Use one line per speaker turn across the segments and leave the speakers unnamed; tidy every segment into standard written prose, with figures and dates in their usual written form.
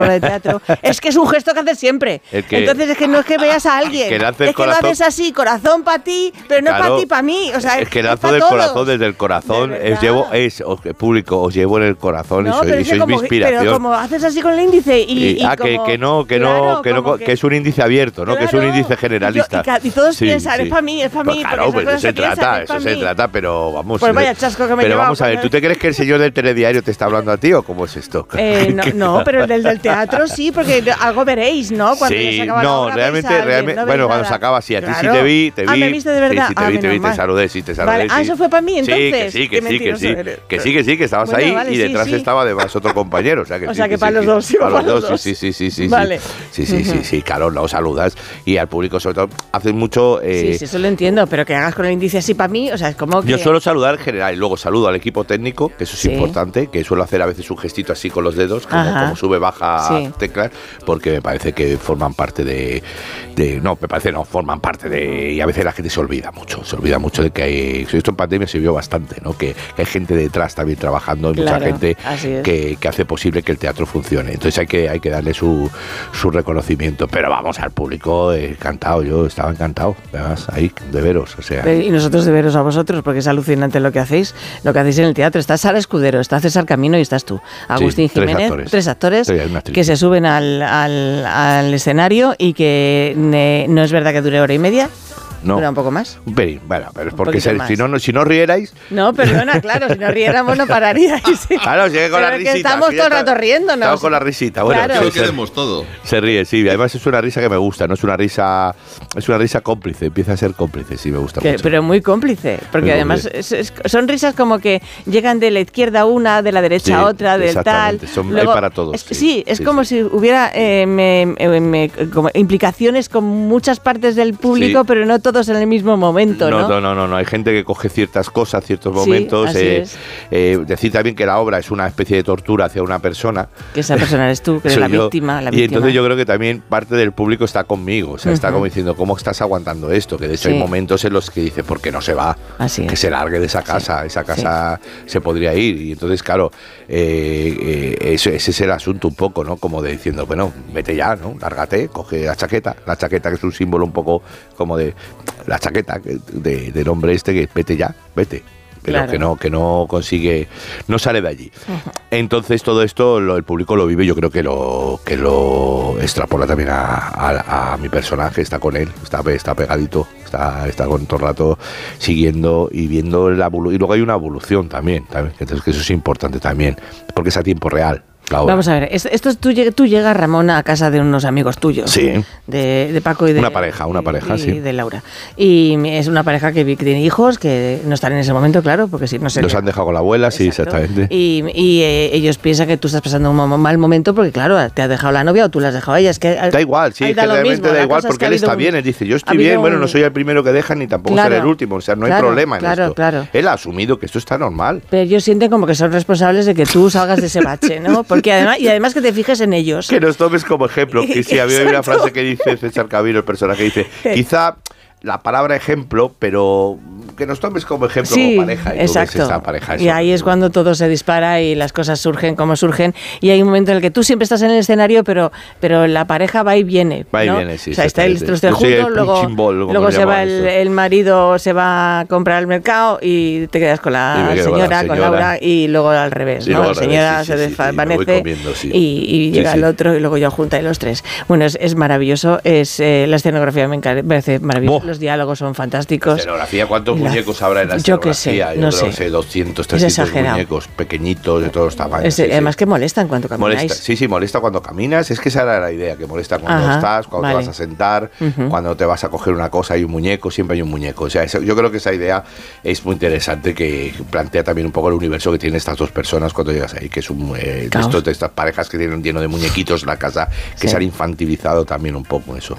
de teatro, es que es un gesto que haces siempre. Entonces es que no es que veas a alguien, es que lo haces así, corazón para ti, pero no para ti, para mí. O sea,
es que lanzo del corazón, desde el corazón, público, os llevo en el corazón y sois mi inspiración.
Pero como haces así con el índice
que es un índice abierto, ¿no? Que es un índice generalista.
Y todos piensan, es para mí.
Claro, pues eso se trata, pero vamos.
Pues vaya chasco que me
Pero vamos a ver, ¿tú te crees que el señor del telediario te está hablando a ti o cómo es esto?
No, pero el del teatro sí, porque algo veréis, ¿no? Cuando se acaba la obra,
realmente,
no
bueno, cuando se acaba, sí, a ti sí te vi.
¿me viste de verdad?
Sí, te vi, te saludé.
Vale, eso fue para mí, entonces.
Sí, que estabas ahí y detrás estaba además otro compañero. O sea que
para los dos.
Para los dos, sí.
Vale.
Sí, claro, lo saludas y al público sobre todo haces mucho.
Sí, eso lo entiendo, pero que hagas con el índice así para mí, o sea, es como que.
Yo suelo saludar en general y luego saludo al equipo técnico, que eso es importante, que suelo hacer a veces un gestito así con los dedos, como sube, baja teclas, porque me parece que forman parte forman parte de. Y a veces la gente se olvida mucho de que hay. Esto en pandemia se vio bastante, ¿no? Que hay gente detrás también trabajando, hay mucha gente que hace posible que el teatro funcione. Entonces hay que darle su reconocimiento. Pero vamos, al público encantado, yo estaba encantado, además, ahí, de veros, o sea.
Y nosotros de veros a vosotros, porque es alucinante lo que hacéis en el teatro. Está Sara Escudero, está César Camino y estás tú. Agustín Jiménez, tres actores que se suben al escenario y que no es verdad que dure hora y media.
No.
¿Dura un poco más?
Un pelín, bueno, pero es porque si no rierais...
No, perdona, claro, si no riéramos no pararíais.
Claro, sigue con la risita.
Estamos todo el rato riéndonos.
Estamos con la risita, bueno.
Claro. Que queremos todo.
Se ríe, sí, además es una risa que me gusta, no es una risa cómplice, empieza a ser cómplice, sí, me gusta mucho.
Pero muy cómplice, porque muy además son risas como que llegan de la izquierda una, de la derecha otra, del tal.
Hay para todos.
Es como si hubiera como implicaciones con muchas partes del público, pero no todos en el mismo momento, ¿no?
No, hay gente que coge ciertas cosas, ciertos momentos. Decir también que la obra es una especie de tortura hacia una persona.
Que esa persona eres tú, que eres la víctima.
Y entonces yo creo que también parte del público está conmigo, o sea, está como diciendo, ¿cómo estás aguantando esto? Que de hecho hay momentos en los que dice, ¿por qué no se va? Que se largue de esa casa, esa casa se podría ir. Y entonces, claro, ese es el asunto un poco, ¿no? Como de diciendo, bueno, vete ya, ¿no? Lárgate, coge la chaqueta que es un símbolo un poco como de la chaqueta del hombre que vete ya, vete. Pero que no consigue, no sale de allí. Entonces todo esto el público lo vive, yo creo que lo extrapola también a mi personaje, está con él, está pegadito, está con todo el rato siguiendo y viendo y luego hay una evolución también, entonces que eso es importante también, porque es a tiempo real.
Vamos a ver, tú llegas, Ramón, a casa de unos amigos tuyos.
Sí.
De Paco y de...
Una pareja,
sí. De Laura. Y es una pareja que tiene hijos, que no están en ese momento, claro, porque si no se...
Los han dejado con la abuela, exacto. Sí, exactamente.
Y ellos piensan que tú estás pasando un mal momento porque, claro, te ha dejado la novia o tú la has dejado a ella. Es que
da igual, sí, es que realmente da igual, porque él está bien. Él dice, yo estoy bien, bueno, no soy el primero que dejan ni tampoco seré el último. O sea, no hay problema en esto.
Claro.
Él ha asumido que esto está normal.
Pero ellos sienten como que son responsables de que tú salgas de ese bache, ¿no? Porque además que te fijes en ellos.
Que nos tomes como ejemplo. Que sí, había una frase que dice César Camino, el personaje, dice, quizá la palabra ejemplo, pero que nos tomes como ejemplo como pareja. Y
exacto.
Esa pareja,
y ahí es cuando todo se dispara y las cosas surgen como surgen. Y hay un momento en el que tú siempre estás en el escenario, pero la pareja va y viene.
Va y viene, sí.
O sea, está el troste juntos, luego se va el marido, se va a comprar al mercado y te quedas con la señora, con Laura, y luego al revés, ¿no? La señora se desvanece y llega el otro y luego ya junta los tres. Bueno, es maravilloso, la escenografía me parece maravillosa. Los diálogos son fantásticos.
La escenografía, ¿cuántos muñecos habrá en la escenografía?
Yo no sé.
200, 300 muñecos pequeñitos de todos los tamaños.
Además que molestan cuando camináis.
Molesta cuando caminas. Es que esa era la idea, que molesta cuando estás, cuando te vas a sentar, cuando te vas a coger una cosa, hay un muñeco, siempre hay un muñeco. O sea, yo creo que esa idea es muy interesante, que plantea también un poco el universo que tienen estas dos personas cuando llegas ahí, que es de estas parejas que tienen lleno de muñequitos en la casa, que se han infantilizado también un poco eso.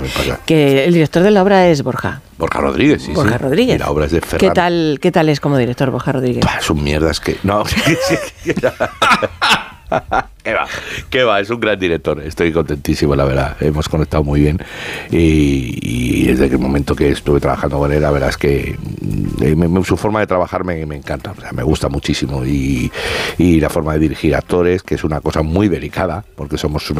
Que el director de la obra es Borja
Rodríguez, sí.
Borja Rodríguez.
Y la obra es de Ferran.
¿Qué tal es como director Borja Rodríguez?
Son mierdas que... No. ¿Qué va? Es un gran director. Estoy contentísimo, la verdad. Hemos conectado muy bien y desde el momento que estuve trabajando con él, la verdad es que su forma de trabajar me encanta. O sea, me gusta muchísimo y la forma de dirigir actores, que es una cosa muy delicada, porque somos